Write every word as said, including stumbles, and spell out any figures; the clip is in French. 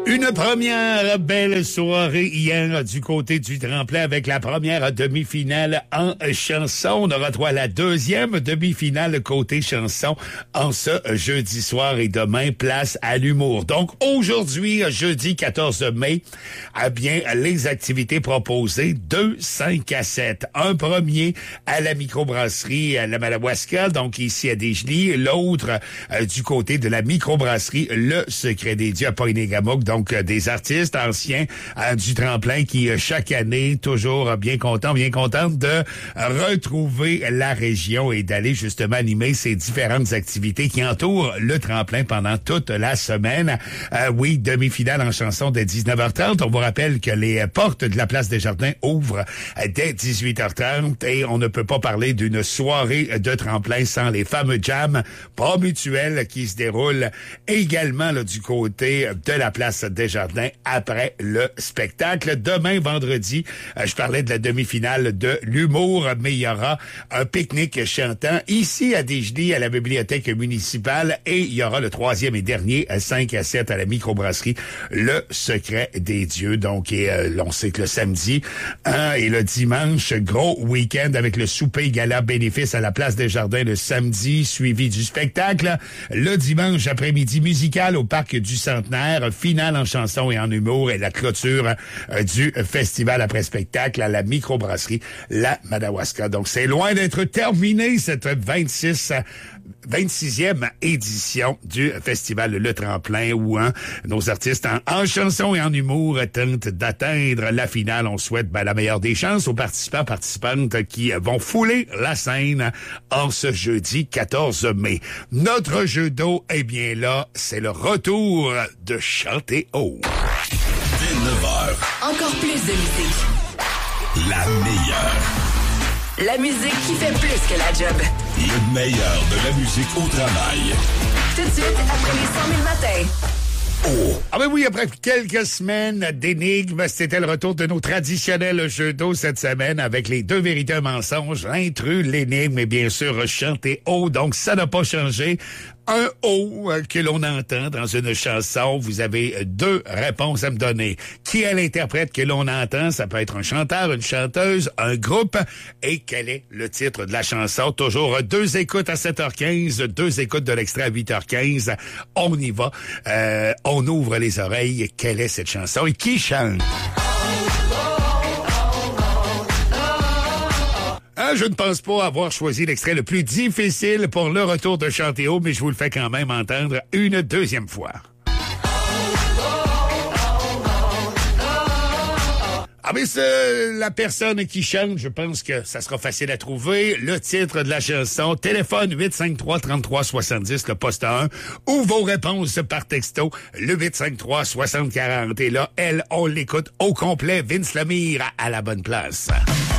Une première belle soirée hier du côté du tremplin avec la première demi-finale en chanson. On aura droit à la deuxième demi-finale côté chanson en ce jeudi soir et demain, place à l'humour. Donc aujourd'hui, jeudi quatorze mai, eh bien, les activités proposées, deux, cinq à sept. Un premier à la microbrasserie à la Madawaska, donc ici à Desjolies. L'autre euh, du côté de la microbrasserie Le Secret des Dieux à Pointe-des-Gamouk. Donc, des artistes anciens euh, du tremplin qui, euh, chaque année, toujours bien contents, bien contentes de retrouver la région et d'aller justement animer ces différentes activités qui entourent le tremplin pendant toute la semaine. Euh, oui, demi-finale en chanson dès dix-neuf heures trente. On vous rappelle que les portes de la place des Jardins ouvrent dès dix-huit heures trente et on ne peut pas parler d'une soirée de tremplin sans les fameux jams pas mutuels qui se déroulent également là, du côté de la place des Jardins après le spectacle. Demain, vendredi, euh, je parlais de la demi-finale de l'humour, mais il y aura un pique-nique chantant ici à Desjolies, à la bibliothèque municipale, et il y aura le troisième et dernier, cinq à sept, à la microbrasserie Le Secret des Dieux. Donc, et, euh, on sait que le samedi hein, et le dimanche, gros week-end avec le souper gala bénéfice à la place des Jardins le samedi, suivi du spectacle. Le dimanche après-midi musical au parc du Centenaire, finale en chanson et en humour et la clôture euh, du festival après-spectacle à la microbrasserie La Madawaska. Donc, c'est loin d'être terminé, cette vingt-six, vingt-sixième édition du festival Le Tremplin où hein, nos artistes en, en chanson et en humour tentent d'atteindre la finale. On souhaite ben, la meilleure des chances aux participants, participantes qui vont fouler la scène en ce jeudi quatorze mai. Notre jeu d'eau, eh bien là, c'est le retour de Chanter haut. Dès neuf heures. Encore plus de musique. La meilleure. La musique qui fait plus que la job. Le meilleur de la musique au travail. Tout de suite, après les cent mille matins. Oh. Ah ben oui, après quelques semaines d'énigmes, c'était le retour de nos traditionnels jeux d'eau cette semaine avec les deux vérités un mensonge, l'intrus, l'énigme et bien sûr chanter haut. Donc ça n'a pas changé. Un haut que l'on entend dans une chanson, vous avez deux réponses à me donner. Qui est l'interprète que l'on entend? Ça peut être un chanteur, une chanteuse, un groupe. Et quel est le titre de la chanson? Toujours deux écoutes à sept heures quinze, deux écoutes de l'extrait à huit heures quinze. On y va. Euh, on ouvre les oreilles. Quelle est cette chanson et qui chante? Ah, je ne pense pas avoir choisi l'extrait le plus difficile pour le retour de Chanter haut, mais je vous le fais quand même entendre une deuxième fois. Ah mais c'est la personne qui chante, je pense que ça sera facile à trouver. Le titre de la chanson, téléphone huit cinq trois, trente-trois soixante-dix, le poste un, ou vos réponses par texto, le huit cinq trois, soixante quarante. Et là, elle, on l'écoute au complet. Vince Lemire à la bonne place.